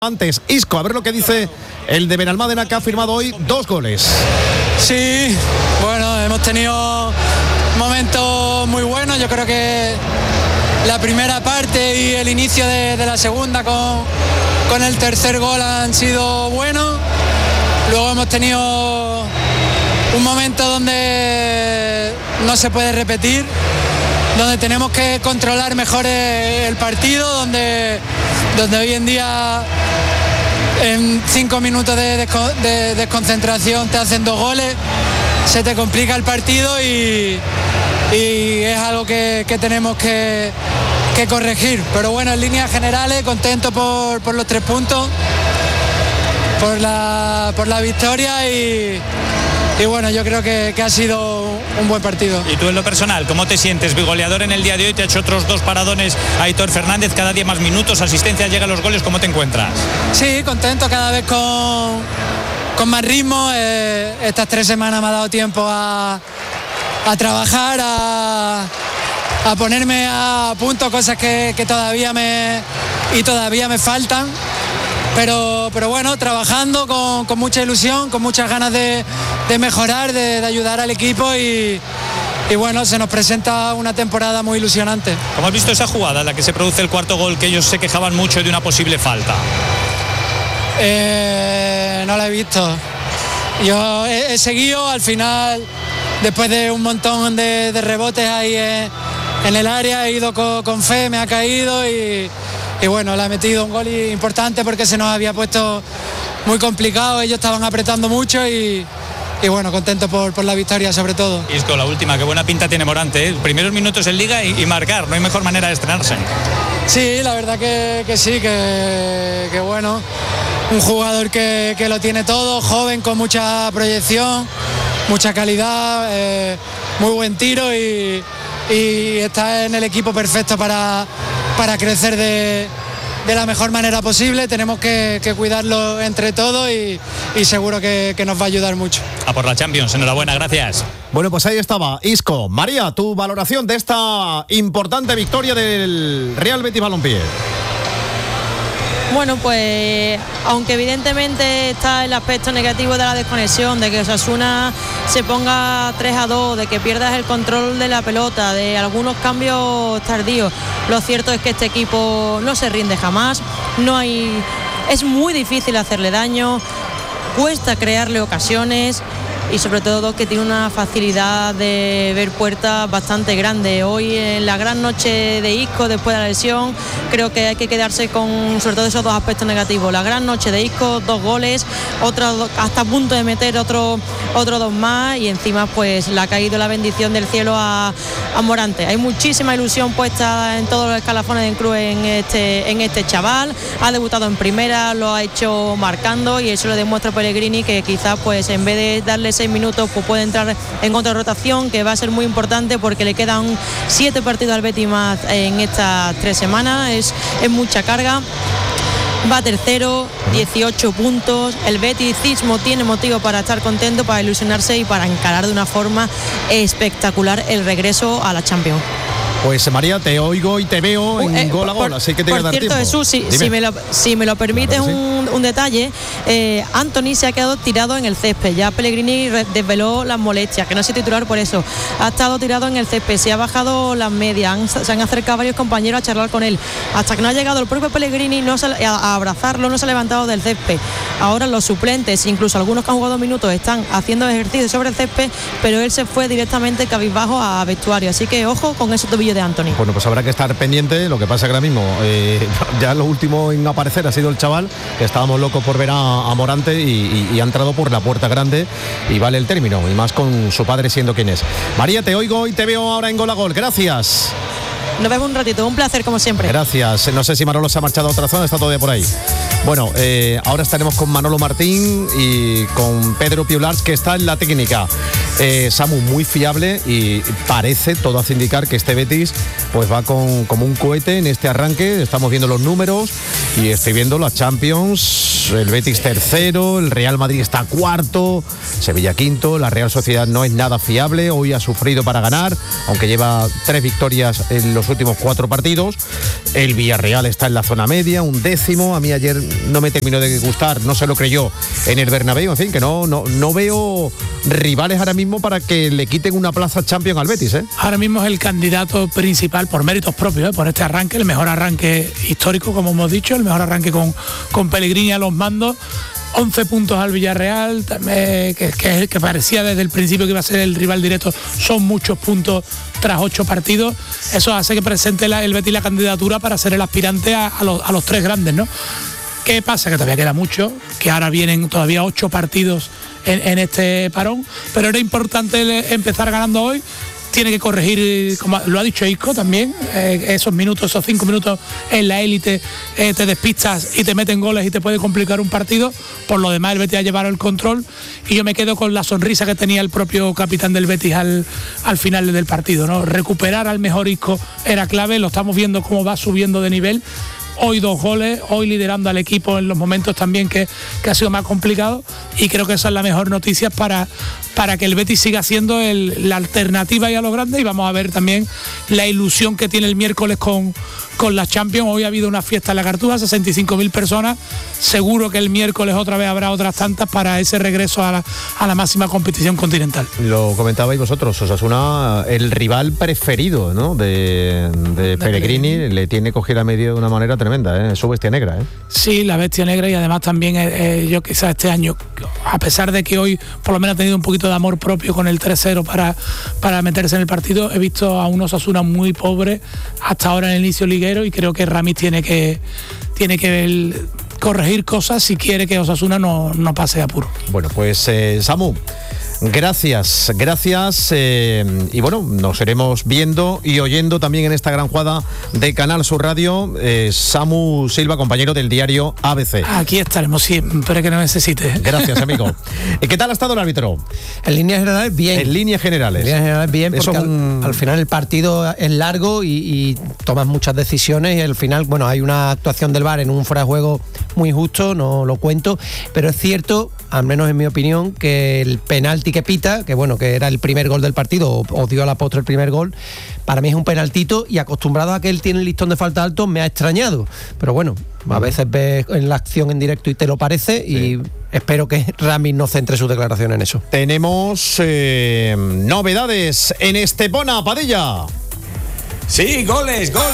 Antes, Isco, a ver lo que dice el de Benalmádena, que ha firmado hoy 2 goles. Sí, bueno, hemos tenido momentos muy buenos. Yo creo que la primera parte y el inicio de la segunda con el tercer gol han sido buenos. Luego hemos tenido un momento donde no se puede repetir, donde tenemos que controlar mejor el partido, donde hoy en día en 5 minutos de desconcentración te hacen 2 goles, se te complica el partido y es algo que tenemos que corregir. Pero bueno, en líneas generales, contento por los 3 puntos, por la victoria y bueno, yo creo que ha sido un buen partido. Y tú en lo personal, ¿cómo te sientes? Goleador en el día de hoy, te ha hecho otros 2 paradones Aitor Fernández, cada día más minutos, asistencia, llegan los goles, ¿cómo te encuentras? Sí, contento, cada vez con más ritmo. Estas 3 semanas me ha dado tiempo a trabajar, a ponerme a punto cosas que todavía me faltan. Pero bueno, trabajando con mucha ilusión, con muchas ganas de mejorar, de ayudar al equipo y bueno, se nos presenta una temporada muy ilusionante. ¿Cómo has visto esa jugada en la que se produce el 4º gol, que ellos se quejaban mucho de una posible falta? No la he visto. Yo he seguido, al final, después de un montón de rebotes ahí en el área, he ido con fe, me ha caído y bueno, le ha metido un gol importante porque se nos había puesto muy complicado, ellos estaban apretando mucho y bueno, contento por la victoria sobre todo. Isco, la última, qué buena pinta tiene Morante, ¿eh? Primeros minutos en Liga y marcar, no hay mejor manera de estrenarse. Sí, la verdad que sí, que bueno, un jugador que lo tiene todo, joven, con mucha proyección, mucha calidad, muy buen tiro y está en el equipo perfecto para crecer de la mejor manera posible. Tenemos que cuidarlo entre todos y seguro que nos va a ayudar mucho. A por la Champions, enhorabuena, gracias. Bueno, pues ahí estaba Isco. María, tu valoración de esta importante victoria del Real Betis Balompié. Bueno, pues aunque evidentemente está el aspecto negativo de la desconexión, de que Osasuna se ponga 3-2, de que pierdas el control de la pelota, de algunos cambios tardíos, lo cierto es que este equipo no se rinde jamás, es muy difícil hacerle daño, cuesta crearle ocasiones y sobre todo que tiene una facilidad de ver puertas bastante grande. Hoy, en la gran noche de Isco después de la lesión, creo que hay que quedarse con sobre todo esos 2 aspectos negativos. La gran noche de Isco, 2 goles, hasta a punto de meter otro 2 más y encima pues le ha caído la bendición del cielo a Morante. Hay muchísima ilusión puesta en todos los escalafones del club en este chaval. Ha debutado en primera, lo ha hecho marcando y eso le demuestra a Pellegrini que quizás pues en vez de darle 6 minutos pues puede entrar en contrarrotación, que va a ser muy importante porque le quedan 7 partidos al Betis más en estas 3 semanas, es mucha carga. Va tercero, 18 puntos. El beticismo tiene motivo para estar contento, para ilusionarse y para encarar de una forma espectacular el regreso a la Champions. Pues María, te oigo y te veo en gol a gol, así que te voy a dar tiempo. Jesús, si me lo permites un detalle, Antony se ha quedado tirado en el césped, ya Pellegrini desveló las molestias, que no es titular por eso, ha estado tirado en el césped, se ha bajado las medias, se han acercado varios compañeros a charlar con él, hasta que no ha llegado el propio Pellegrini a abrazarlo, no se ha levantado del césped. Ahora los suplentes, incluso algunos que han jugado minutos, están haciendo ejercicio sobre el césped, pero él se fue directamente cabizbajo a vestuario, así que ojo con ese tobillo de Antony. Bueno, pues habrá que estar pendiente. Lo que pasa que ahora mismo ya lo último en aparecer ha sido el chaval, que estábamos locos por ver a Morante y ha entrado por la puerta grande y vale el término, y más con su padre siendo quien es. María, te oigo y te veo ahora en Gol a Gol. Gracias. Nos vemos un ratito, un placer como siempre. Gracias. No sé si Manolo se ha marchado a otra zona, está todavía por ahí. Bueno, ahora estaremos con Manolo Martín y con Pedro Piulars, que está en la técnica. Samu, muy fiable y parece, todo hace indicar que este Betis pues va como un cohete en este arranque. Estamos viendo los números y estoy viendo la Champions, el Betis tercero, el Real Madrid está cuarto, Sevilla quinto, la Real Sociedad no es nada fiable, hoy ha sufrido para ganar, aunque lleva 3 victorias en los últimos 4 partidos, el Villarreal está en la zona media, 11º, a mí ayer no me terminó de gustar, no se lo creyó en el Bernabéu, en fin, que no veo rivales ahora mismo para que le quiten una plaza Champions al Betis, ¿eh? Ahora mismo es el candidato principal por méritos propios, por este arranque, el mejor arranque histórico, como hemos dicho, el mejor arranque con Pellegrini a los mandos. 11 puntos al Villarreal, que parecía desde el principio que iba a ser el rival directo, son muchos puntos tras 8 partidos. Eso hace que presente el Betis la candidatura para ser el aspirante a los 3 grandes, ¿no? ¿Qué pasa? Que todavía queda mucho, que ahora vienen todavía 8 partidos en este parón, pero era importante empezar ganando hoy. Tiene que corregir, como lo ha dicho Isco también, esos 5 minutos en la élite, te despistas y te meten goles y te puede complicar un partido. Por lo demás, el Betis ha llevado el control y yo me quedo con la sonrisa que tenía el propio capitán del Betis al final del partido, ¿no? Recuperar al mejor Isco era clave, lo estamos viendo cómo va subiendo de nivel. Hoy 2 goles, hoy liderando al equipo en los momentos también que ha sido más complicado, y creo que esa es la mejor noticia para que el Betis siga siendo la alternativa y a lo grande, y vamos a ver también la ilusión que tiene el miércoles con la Champions. Hoy ha habido una fiesta en la Cartuja, 65.000 personas, seguro que el miércoles otra vez habrá otras tantas para ese regreso a la máxima competición continental. Lo comentabais vosotros, Osasuna, el rival preferido, ¿no? de Pellegrini, le tiene cogida medio de una manera tremenda, su bestia negra. Sí, la bestia negra, y además también yo quizás este año, a pesar de que hoy por lo menos ha tenido un poquito de amor propio con el 3-0 para meterse en el partido, he visto a un Osasuna muy pobre hasta ahora en el inicio liguero, y creo que Ramis tiene que corregir cosas si quiere que Osasuna no pase apuro. Bueno, pues Samu, gracias, y bueno, nos iremos viendo y oyendo también en esta gran jugada de Canal Sur Radio. Samu Silva, compañero del diario ABC. Aquí estaremos siempre que nos necesite. Gracias, amigo. ¿Qué tal ha estado el árbitro? En líneas generales, bien. En líneas generales. Bien, porque al final el partido es largo y tomas muchas decisiones, y al final, bueno, hay una actuación del VAR en un fuera de juego muy justo, no lo cuento, pero es cierto, al menos en mi opinión, que el penalti que pita, que bueno, que era el primer gol del partido, o dio a la postre el primer gol, para mí es un penaltito, y acostumbrado a que él tiene el listón de falta alto, me ha extrañado, pero bueno, a veces ves en la acción en directo y te lo parece, y espero que Ramis no centre su declaración en eso. Tenemos novedades en Estepona, Padilla. Sí, gol.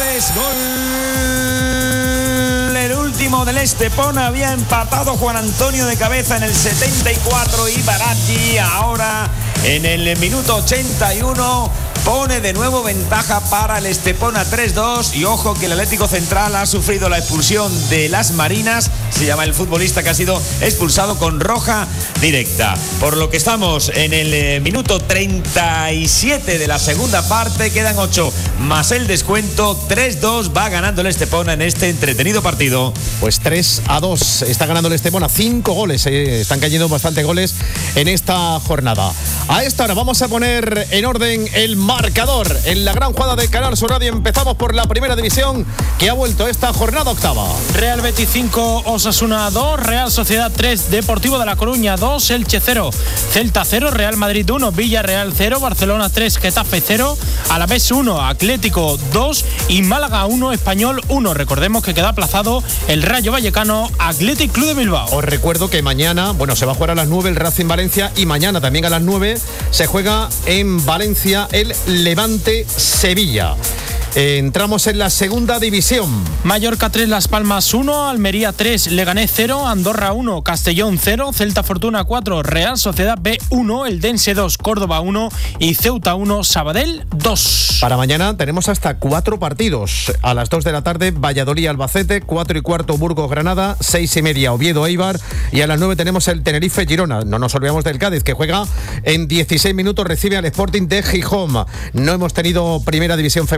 El último del Estepona, había empatado Juan Antonio de cabeza en el 74 y Baratti ahora en el minuto 81 pone de nuevo ventaja para el Estepona 3-2, y ojo que el Atlético Central ha sufrido la expulsión de Las Marinas, se llama el futbolista que ha sido expulsado con roja directa, por lo que estamos en el minuto 37 de la segunda parte, quedan 8 más el descuento, 3-2 va ganando el Estepona en este entretenido partido. Pues 3-2 está ganando el Estepona, 5 goles, están cayendo bastante goles en esta jornada. A esta hora vamos a poner en orden el marcador en la gran jugada de Canal Sur Radio. Empezamos por la primera división, que ha vuelto esta jornada octava. Real Betis 5, Osasuna 2, Real Sociedad 3, Deportivo de La Coruña 2, Elche 0, Celta 0, Real Madrid 1, Villarreal 0, Barcelona 3, Getafe 0, Alavés 1, Atlético 2 y Málaga 1, Español 1. Recordemos que queda aplazado el Rayo Vallecano Athletic Club de Bilbao. Os recuerdo que mañana, se va a jugar a las 9 el Racing Valencia, y mañana también a las 9 se juega en Valencia el Levante Sevilla. Entramos en la segunda división. Mallorca 3, Las Palmas 1, Almería 3, Leganés 0, Andorra 1, Castellón 0, Celta Fortuna 4, Real Sociedad B 1, Eldense 2, Córdoba 1 y Ceuta 1, Sabadell 2. Para mañana tenemos hasta 4 partidos. A las 2 de la tarde, Valladolid Albacete, 4 y cuarto Burgos Granada, 6 y media Oviedo Eibar, y a las 9 tenemos el Tenerife Girona. No nos olvidamos del Cádiz, que juega en 16 minutos, recibe al Sporting de Gijón. No hemos tenido primera división femenina. Ayer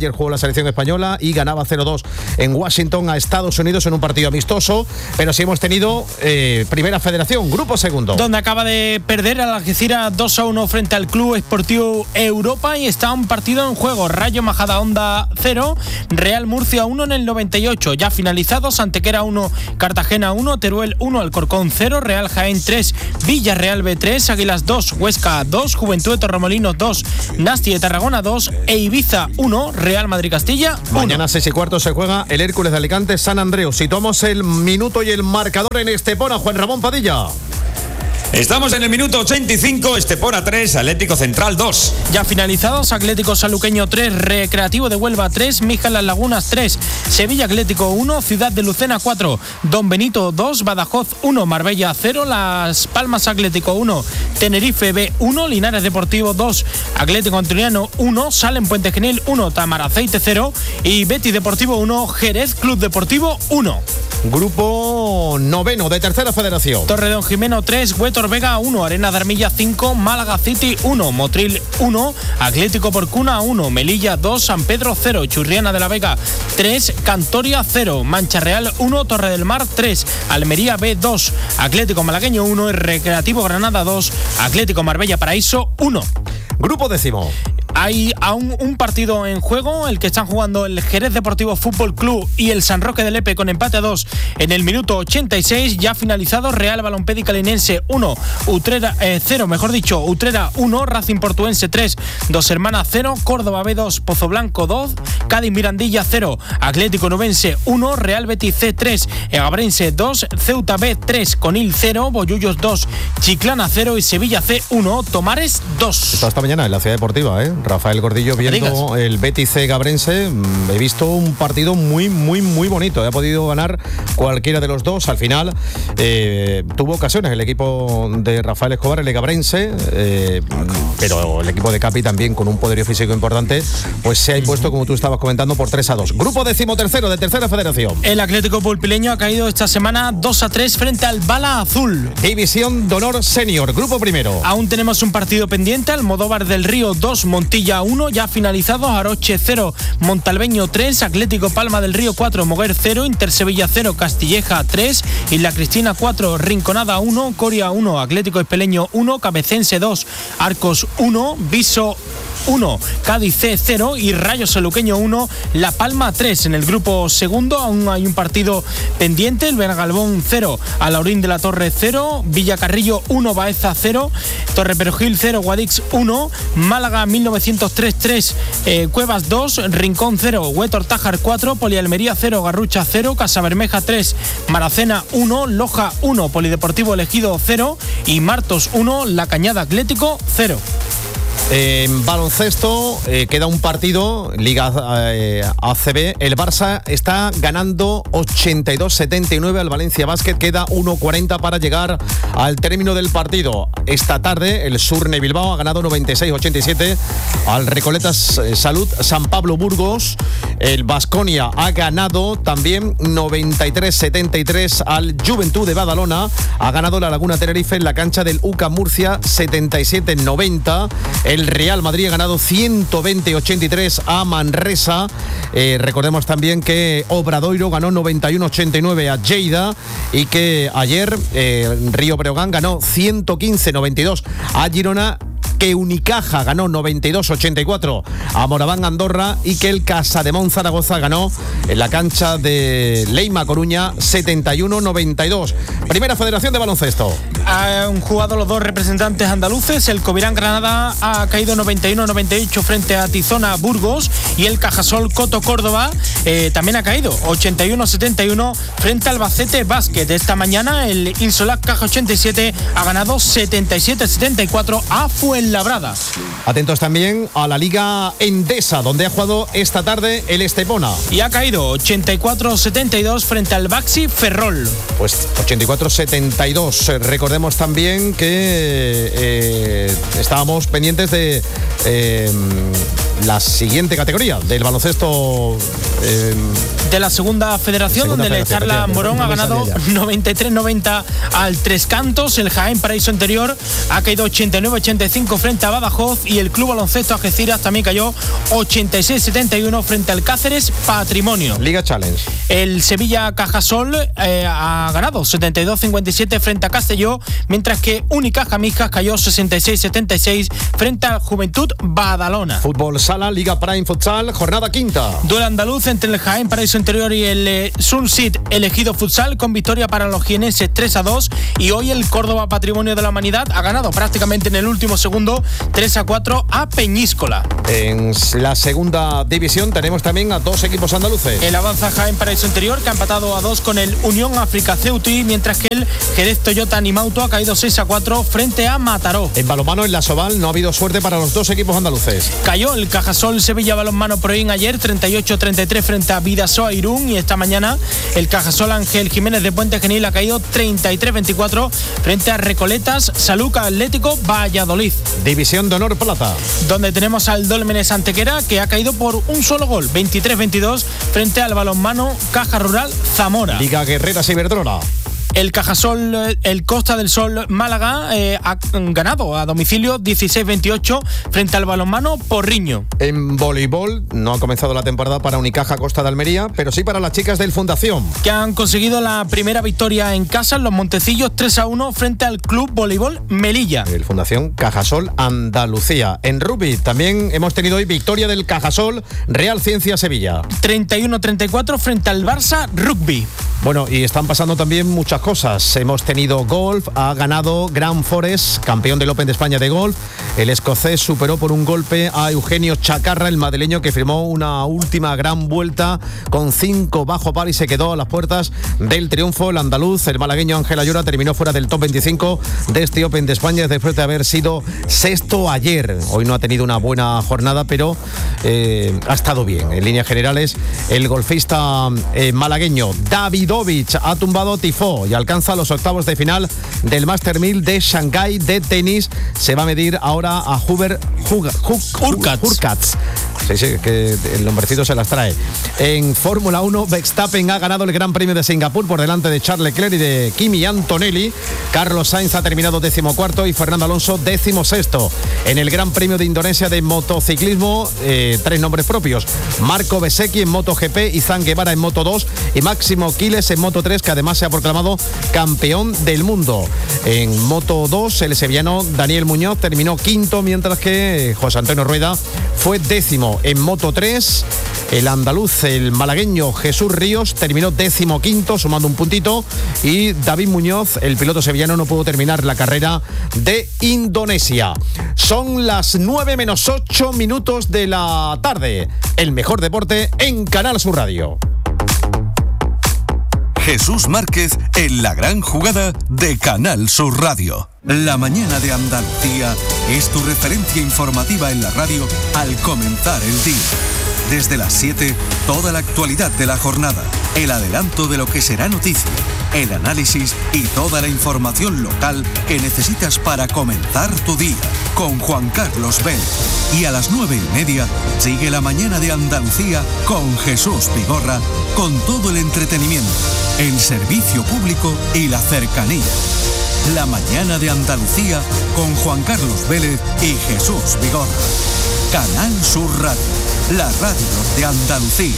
ayer jugó la selección española y ganaba 0-2 en Washington a Estados Unidos en un partido amistoso. Pero sí hemos tenido Primera Federación, grupo segundo, donde acaba de perder al Algeciras 2-1 frente al Club Esportivo Europa, y está un partido en juego. Rayo Majadahonda 0, Real Murcia 1 en el 98. Ya finalizados: Antequera 1, Cartagena 1, Teruel 1, Alcorcón 0, Real Jaén 3, Villarreal B 3, Águilas 2, Huesca 2, Juventud de Torremolinos 2, Nasti de Tarragona 2 e Ibiza 1, Real Madrid Castilla 1. Mañana 6:15 se juega el Hércules de Alicante San Andreu. Situamos el minuto y el marcador en Estepona. Juan Ramón Padilla. Estamos en el minuto 85, Estepona 3, Atlético Central 2. Ya finalizados: Atlético Sanluqueño 3, Recreativo de Huelva 3, Mijas Las Lagunas 3, Sevilla Atlético 1, Ciudad de Lucena 4, Don Benito 2, Badajoz 1, Marbella 0, Las Palmas Atlético 1, Tenerife B 1, Linares Deportivo 2, Atlético Antoniano 1, Salem Puente Genil 1, Tamaraceite 0 y Betis Deportivo 1, Jerez Club Deportivo 1. Grupo noveno de Tercera Federación. Torredón Jimeno 3, Huétor Vega 1, Arena de Armilla 5, Málaga City 1, Motril 1, Atlético Porcuna 1, Melilla 2, San Pedro 0, Churriana de la Vega 3, Cantoria 0, Mancha Real 1, Torre del Mar 3, Almería B 2, Atlético Malagueño 1 y Recreativo Granada 2, Atlético Marbella Paraíso 1. Grupo décimo. Hay aún un partido en juego, el que están jugando el Jerez Deportivo Fútbol Club y el San Roque de Lepe, con empate a 2 en el minuto 86. Ya finalizado: Real Balompédica Linense 1, Utrera 0, Utrera 1, Racing Portuense 3, Dos Hermanas 0, Córdoba B 2, Pozo Blanco 2, Cádiz Mirandilla 0, Atlético Nubense 1, Real Betis C 3, Egabrense 2, Ceuta B 3, Conil 0, Bollullos 2, Chiclana 0 y Sevilla C 1, Tomares 2. Está esta mañana en la Ciudad Deportiva, Rafael Gordillo viendo el Betis C Gabrense. He visto un partido muy bonito. Ha podido ganar cualquiera de los dos. Al final tuvo ocasiones el equipo de Rafael Escobar, el Gabrense, pero el equipo de Capi también, con un poderío físico importante, pues se ha impuesto, como tú estabas comentando, por 3-2. Grupo 13º de Tercera Federación. El Atlético Pulpileño ha caído esta semana 2-3 frente al Bala Azul. División de Honor Senior, grupo primero. Aún tenemos un partido pendiente: Almodóvar del Río 2, Montilla 1, ya finalizados: Aroche 0, Montalbeño 3, Atlético Palma del Río 4, Moguer 0, Intersevilla 0, Castilleja 3, Isla Cristina 4, Rinconada 1, Coria 1, Atlético Espeleño 1, Cabecense 2, Arcos 1, Viso 1, Cádiz C 0 y Rayo Sanluqueño 1, La Palma 3. En el grupo segundo aún hay un partido pendiente: el Benagalbón 0, Alaurín de la Torre 0, Villacarrillo 1, Baeza 0, Torreperojil 0, Guadix 1, Málaga 1903 3, Cuevas 2, Rincón 0, Huétor Tájar 4, Polialmería 0, Garrucha 0, Casabermeja 3, Maracena 1, Loja 1, Polideportivo Elegido 0 y Martos 1, La Cañada Atlético 0. En baloncesto queda un partido, Liga ACB. El Barça está ganando 82-79 al Valencia Basket. Queda 1:40 para llegar al término del partido. Esta tarde el Surne Bilbao ha ganado 96-87 al Recoletas Salud San Pablo Burgos. El Baskonia ha ganado también 93-73 al Juventud de Badalona. Ha ganado la Laguna Tenerife en la cancha del UCA Murcia 77-90. El Real Madrid ha ganado 120-83 a Manresa. Recordemos también que Obradoiro ganó 91-89 a Lleida y que ayer Río Breogán ganó 115-92 a Girona, que Unicaja ganó 92-84 a Moraván Andorra y que el Casademón Zaragoza ganó en la cancha de Leima Coruña 71-92. Primera Federación de Baloncesto. Han jugado los dos representantes andaluces. El Covirán Granada ha caído 91-98 frente a Tizona Burgos y el Cajasol Coto Córdoba también ha caído 81-71 frente al Albacete Basket. Esta mañana el Insolac Caja 87 ha ganado 77-74 a Fuenlabrada. Atentos también a la Liga Endesa, donde ha jugado esta tarde el Estepona. Y ha caído 84-72 frente al Baxi Ferrol. Pues 84-72. Recordemos también que estábamos pendientes de la siguiente categoría del baloncesto de la segunda federación, donde el Charla Morón ha ganado 93-90 al Tres Cantos. El Jaén Paraíso Interior ha caído 89-85 frente a Badajoz y el Club Baloncesto Algeciras también cayó 86-71 frente al Cáceres Patrimonio. Liga Challenge. El Sevilla Cajasol ha ganado 72-57 frente a Castelló, mientras que Unicaja Mijas cayó 66-76 frente al Juventud Badalona. Fútbol Sala, Liga Prime Futsal, jornada quinta. Duelo andaluz entre el Jaén Paraíso Interior y el Sunsit Elegido Futsal, con victoria para los jienenses 3-2, y hoy el Córdoba Patrimonio de la Humanidad ha ganado prácticamente en el último segundo 3-4 a Peñíscola. En la segunda división tenemos también a dos equipos andaluces. El Avanza Jaén Paraíso Interior, que ha empatado a 2 con el Unión África Ceuti, mientras que el Jerez Toyota Nimauto ha caído 6-4 frente a Mataró. En balonmano, en la Soval, no ha habido suerte para los dos equipos andaluces. Cayó el Cajasol Sevilla Balonmano Proin ayer 38-33 frente a Vidasoa Irún, y esta mañana el Cajasol Ángel Jiménez de Puente Genil ha caído 33-24 frente a Recoletas Saluca Atlético Valladolid. División de Honor Plata, donde tenemos al Dólmenes Antequera, que ha caído por un solo gol, 23-22 frente al Balonmano Caja Rural Zamora. Liga Guerreras Iberdrola. El Cajasol, el Costa del Sol Málaga ha ganado a domicilio 16-28 frente al Balonmano Porriño. En voleibol no ha comenzado la temporada para Unicaja Costa de Almería, pero sí para las chicas del Fundación, que han conseguido la primera victoria en casa en Los Montecillos 3-1 frente al Club Voleibol Melilla. El Fundación Cajasol Andalucía. En rugby también hemos tenido hoy victoria del Cajasol Real Ciencia Sevilla. 31-34 frente al Barça Rugby. Bueno, y están pasando también muchas cosas. Hemos tenido golf, ha ganado Gran Forest, campeón del Open de España de golf. El escocés superó por un golpe a Eugenio Chacarra, el madrileño, que firmó una última gran vuelta con 5 bajo par y se quedó a las puertas del triunfo. El andaluz, el malagueño Ángel Ayora, terminó fuera del top 25 de este Open de España después de haber sido sexto ayer. Hoy no ha tenido una buena jornada, pero ha estado bien. En líneas generales, el golfista malagueño Davidovich ha tumbado Tifó y alcanza los octavos de final del Master 1000 de Shanghái de tenis. Se va a medir ahora a Hubert Hurkacz. Sí, que el nombrecito se las trae. En Fórmula 1, Verstappen ha ganado el Gran Premio de Singapur por delante de Charles Leclerc y de Kimi Antonelli. Carlos Sainz ha terminado 14º y Fernando Alonso 16º. En el Gran Premio de Indonesia de motociclismo, 3 nombres propios: Marco Bezzecchi en MotoGP, Izan Guevara en Moto2 y Máximo Quiles en Moto3, que además se ha proclamado campeón del mundo. En Moto2, el sevillano Daniel Muñoz terminó 5º, mientras que José Antonio Rueda fue 10º. En Moto3, el andaluz, el malagueño Jesús Ríos, terminó 15º, sumando un puntito, y David Muñoz, el piloto sevillano, no pudo terminar la carrera de Indonesia. Son las 9 menos 8 minutos de la tarde. El mejor deporte en Canal Sur Radio. Jesús Márquez en la gran jugada de Canal Sur Radio. La mañana de Andalucía es tu referencia informativa en la radio al comenzar el día. Desde las 7, toda la actualidad de la jornada, el adelanto de lo que será noticia, el análisis y toda la información local que necesitas para comenzar tu día, con Juan Carlos Vélez. Y a las 9:30 sigue la mañana de Andalucía con Jesús Vigorra, con todo el entretenimiento, el servicio público y la cercanía. La mañana de Andalucía con Juan Carlos Vélez y Jesús Vigorra. Canal Sur Radio, la radio de Andalucía.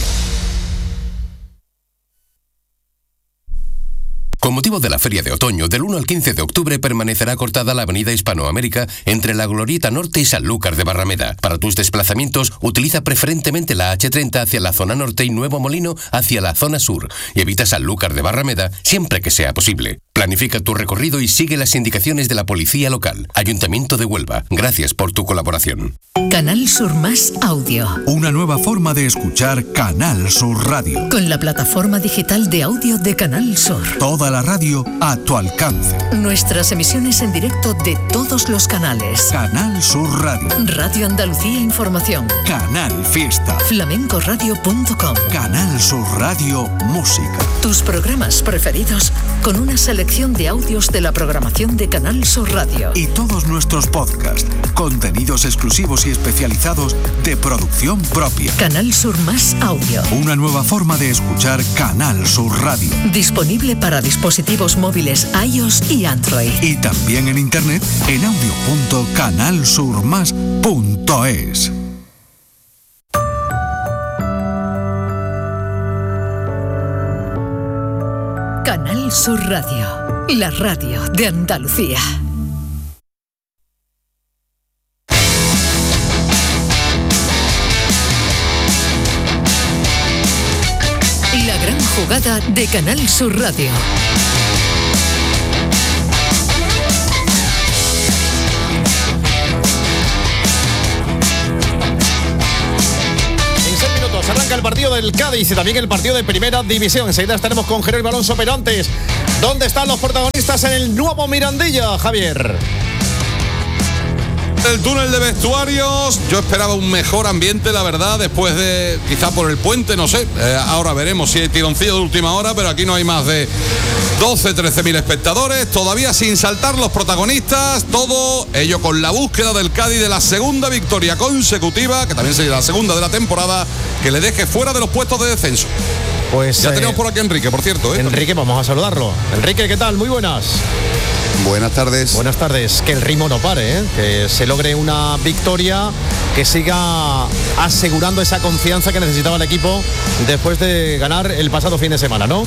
Con motivo de la Feria de Otoño, del 1 al 15 de octubre permanecerá cortada la avenida Hispanoamérica entre la Glorieta Norte y Sanlúcar de Barrameda. Para tus desplazamientos, utiliza preferentemente la H30 hacia la zona norte y Nuevo Molino hacia la zona sur, y evita Sanlúcar de Barrameda siempre que sea posible. Planifica tu recorrido y sigue las indicaciones de la Policía Local. Ayuntamiento de Huelva, gracias por tu colaboración. Canal Sur Más Audio. Una nueva forma de escuchar Canal Sur Radio. Con la plataforma digital de audio de Canal Sur. Toda la radio a tu alcance. Nuestras emisiones en directo de todos los canales. Canal Sur Radio. Radio Andalucía Información. Canal Fiesta. flamencoradio.com. Canal Sur Radio Música. Tus programas preferidos con una selección selección de audios de la programación de Canal Sur Radio. Y todos nuestros podcasts, contenidos exclusivos y especializados de producción propia. Canal Sur Más Audio. Una nueva forma de escuchar Canal Sur Radio. Disponible para dispositivos móviles iOS y Android. Y también en internet en audio.canalsurmas.es. Canal Sur Radio, la radio de Andalucía. La gran jugada de Canal Sur Radio. Arranca el partido del Cádiz y también el partido de Primera División. Enseguida estaremos con Jerónimo Alonso, pero antes, ¿dónde están los protagonistas en el nuevo Mirandilla, Javier? El túnel de vestuarios, yo esperaba un mejor ambiente, la verdad, después de, quizá por el puente, no sé, ahora veremos si hay tironcillo de última hora, pero aquí no hay más de 13.000 espectadores, todavía sin saltar los protagonistas, todo ello con la búsqueda del Cádiz de la segunda victoria consecutiva, que también sería la segunda de la temporada, que le deje fuera de los puestos de descenso. Pues ya tenemos por aquí a Enrique, por cierto. Enrique, vamos a saludarlo. Enrique, ¿qué tal? Muy buenas. Buenas tardes. Buenas tardes. Que el ritmo no pare, que se logre una victoria que siga asegurando esa confianza que necesitaba el equipo después de ganar el pasado fin de semana, ¿no?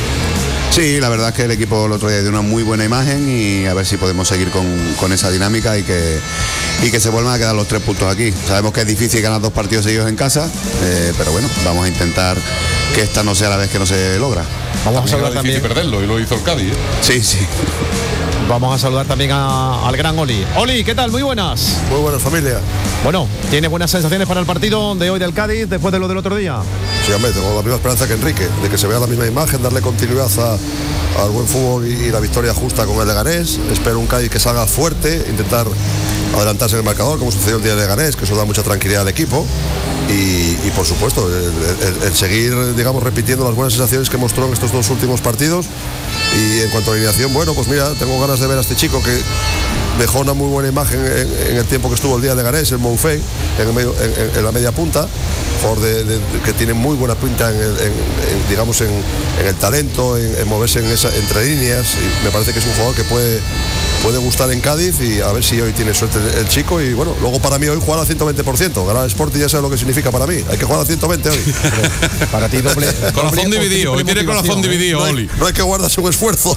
Sí, la verdad es que el equipo el otro día dio una muy buena imagen y a ver si podemos seguir con esa dinámica y que se vuelvan a quedar los 3 puntos aquí. Sabemos que es difícil ganar 2 partidos seguidos en casa, pero bueno, vamos a intentar que esta no sea la vez que no se logra. Vamos a saludar también perderlo y lo hizo el Cádiz. Sí. Vamos a saludar también al gran Oli. Oli, ¿qué tal? Muy buenas. Muy buenas, familia. Bueno, ¿tiene buenas sensaciones para el partido de hoy del Cádiz después de lo del otro día? Sí, hombre, tengo la misma esperanza que Enrique, de que se vea la misma imagen, darle continuidad al buen fútbol y la victoria justa con el Leganés. Espero un Cádiz que salga fuerte, intentar adelantarse en el marcador, como sucedió el día de Leganés, que eso da mucha tranquilidad al equipo. Y por supuesto, el seguir, digamos, repitiendo las buenas sensaciones que mostró en estos 2 últimos partidos. Y en cuanto a alineación, bueno, pues mira, tengo ganas de ver a este chico que dejó una muy buena imagen en el tiempo que estuvo el día de Leganés, el Moufei, en la media punta, jugador que tiene muy buena pinta digamos en el talento, en moverse entre líneas, y me parece que es un jugador que puede gustar en Cádiz, y a ver si hoy tiene suerte el chico. Y bueno, luego para mí hoy jugar al 120%, ganar el Sporting ya sabe lo que significa para mí, hay que jugar al 120 hoy. Para ti doble corazón dividido, hoy tiene corazón dividido, Oli. No hay que guardarse un esfuerzo.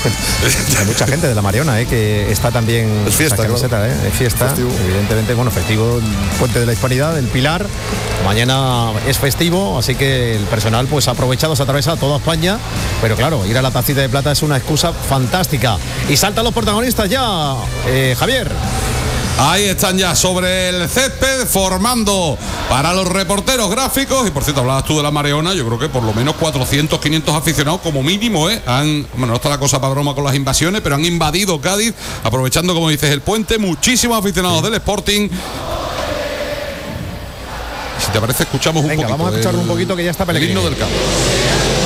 Hay mucha gente de la Mariona que está también es fiesta, camiseta, claro. Es fiesta, festivo. Evidentemente, bueno, festivo, Puente de la Hispanidad, el Pilar, mañana es festivo, así que el personal pues ha aprovechado, se atraviesa toda España, pero claro, ir a la Tacita de Plata es una excusa fantástica. Y saltan los protagonistas ya, Javier. Ahí están ya sobre el césped formando para los reporteros gráficos. Y por cierto, hablabas tú de la Mariona, yo creo que por lo menos 400, 500 aficionados como mínimo, no está la cosa para broma con las invasiones, pero han invadido Cádiz, aprovechando, como dices, el puente. Muchísimos aficionados del Sporting. Si te parece, escuchamos un poquito. Vamos a escuchar un poquito, que ya está Pellegrini. El himno del campo.